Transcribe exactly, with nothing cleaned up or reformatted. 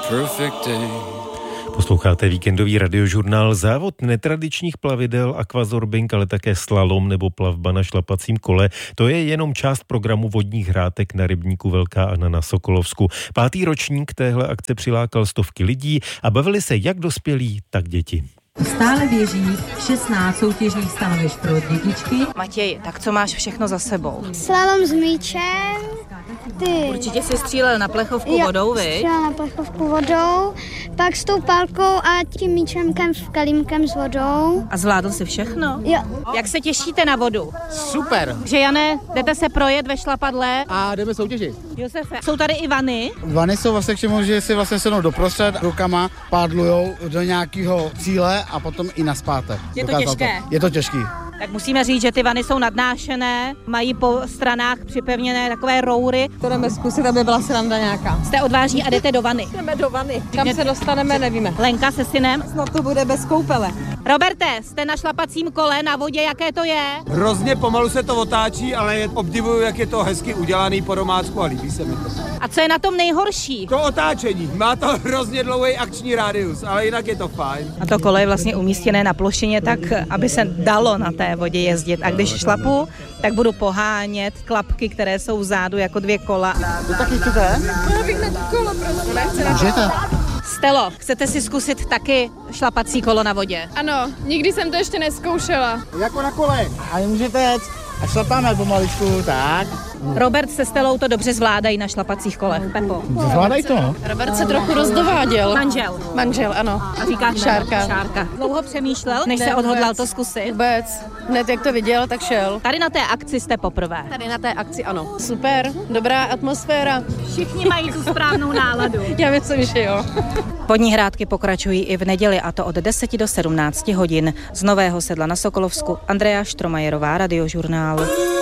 perfect day. Posloucháte víkendový radiožurnál. Závod netradičních plavidel, aquazorbing, ale také slalom nebo plavba na šlapacím kole. To je jenom část programu vodních hrátek na rybníku Velká Anna na Sokolovsku. Pátý ročník téhle akce přilákal stovky lidí a bavili se jak dospělí, tak děti. Stále běží šestnáct soutěžních stanovišť pro dětičky. Matěj, tak co máš všechno za sebou? Slalom s míčem. Ty. Určitě jsi střílel na plechovku jo, vodou, viď? střílel na plechovku vodou, pak s tou pálkou a tím míčemkem v kalímkem s vodou. A zvládl jsi všechno? Jo. Jak se těšíte na vodu? Super. Že Jane, jdete se projet ve šlapadle? A jdeme soutěžit. Josefe, jsou tady i vany? Vany jsou vlastně k čemu, že si vlastně sednou doprostřed, rukama pádlujou do nějakého cíle a potom i naspátek. Je to Dokázal těžké? To. Je to těžký. Tak musíme říct, že ty vany jsou nadnášené, mají po stranách připevněné takové roury. To jdeme zkusit, aby byla sranda nějaká. Jste odvážní a jdete do vany. Jdeme do vany. Kam se dostaneme, nevíme. Lenka se synem. Snad to bude bez koupele. Roberte, jste na šlapacím kole na vodě, jaké to je? Hrozně pomalu se to otáčí, ale obdivuju, jak je to hezky udělaný po domácku a líbí se mi to. A co je na tom nejhorší? To otáčení. Má to hrozně dlouhý akční rádius, ale jinak je to fajn. A to kolo je vlastně umístěné na plošině tak, aby se dalo na té vodě jezdit. A když šlapu, tak budu pohánět klapky, které jsou vzadu jako dvě kola. To taky chcete? Já bych na to kolo prostě nechce. Můžete. Stelo, chcete si zkusit taky šlapací kolo na vodě? Ano, nikdy jsem to ještě nezkoušela. Jako na kole. A můžete jet. A šlapáme pomaličku, tak. Robert se Stelou to dobře zvládají na šlapacích kolech. Pepo. Zvládaj to. Robert se trochu rozdováděl. Manžel. Manžel, ano. A říká Šárka. Šárka. Dlouho přemýšlel, než Ne, se odhodlal vůbec. to zkusit? Vůbec. Hned jak to viděl, tak šel. Tady na té akci jste poprvé. Tady na té akci ano. Super, dobrá atmosféra. Všichni mají tu správnou náladu. Já myslím, že jo. Vodní hrátky pokračují i v neděli, a to od deseti do sedmnácti hodin. Z Nového Sedla na Sokolovsku Andrea Štromajerová, Radiožurnál.